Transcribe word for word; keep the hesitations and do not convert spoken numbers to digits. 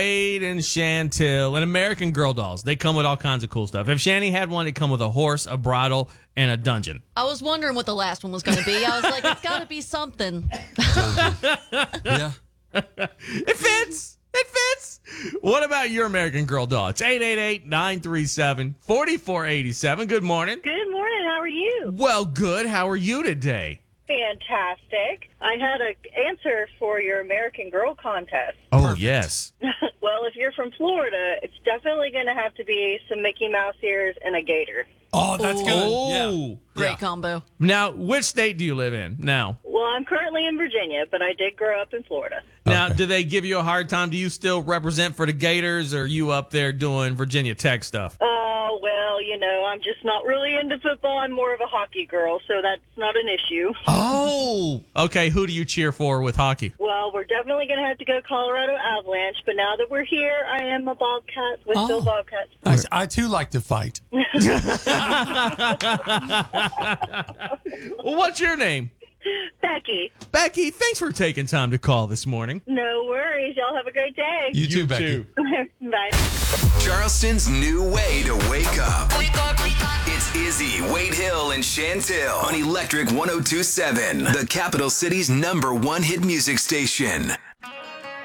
Wade and Chantel and American Girl dolls. They come with all kinds of cool stuff. If Shani had one, it'd come with a horse, a bridle, and a dungeon. I was wondering what the last one was going to be. I was like, it's got to be something. Yeah. It fits. It fits. What about your American Girl doll? It's eight eight eight, nine three seven, four four eight seven. Good morning. Good morning. How are you? Well, good. How are you today? Fantastic. I had an answer for your American Girl contest. Oh, Perfect. yes. Well, if you're from Florida, it's definitely going to have to be some Mickey Mouse ears and a gator. Oh, that's good. Oh. Yeah. Great Yeah. combo. Now, which state do you live in now? Well, I'm currently in Virginia, but I did grow up in Florida. Now, Okay. do they give you a hard time? Do you still represent for the Gators, or are you up there doing Virginia Tech stuff? Oh, well, you know, I'm just not really into football. I'm more of a hockey girl, so that's not an issue. Oh, okay. Who do you cheer for with hockey? Well, we're definitely going to have to go Colorado Avalanche, but now that we're here, I am a Bobcat with Oh. Bill Bobcats. Nice. I too like to fight. Well, what's your name? Becky, Becky, thanks for taking time to call this morning. no worries. Y'all have a great day. You, too, Becky. Bye. Charleston's new way to wake up. Wake up, wake up. It's Izzy, Wade Hill, and Chantel on Electric one oh two point seven, the capital city's number one hit music station.